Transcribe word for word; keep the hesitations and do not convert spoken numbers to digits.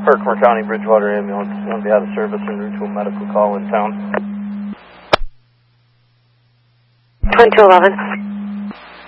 Herkimer County Bridgewater Ambulance on behalf of service en route to a medical call in town. twenty-two eleven.